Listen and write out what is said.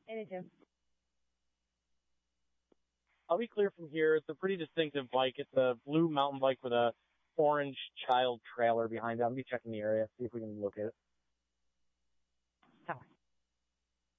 I did too. I'll be clear from here. It's a pretty distinctive bike. It's a blue mountain bike with a orange child trailer behind it. I'll be checking the area, see if we can locate it.